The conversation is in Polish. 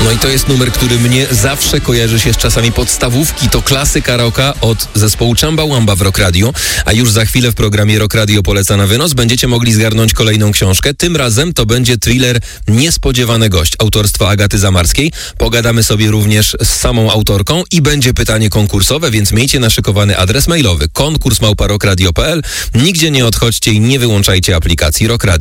No i to jest numer, który mnie zawsze kojarzy się z czasami podstawówki. To klasyka rocka od zespołu Chumbawamba w Rock Radio. A już za chwilę w programie Rock Radio Poleca na wynos będziecie mogli zgarnąć kolejną książkę. Tym razem to będzie thriller Niespodziewany gość autorstwa Agaty Zamarskiej. Pogadamy sobie również z samą autorką i będzie pytanie konkursowe, więc miejcie naszykowany adres mailowy konkurs@rockradio.pl. Nigdzie nie odchodźcie i nie wyłączajcie aplikacji Rock Radio.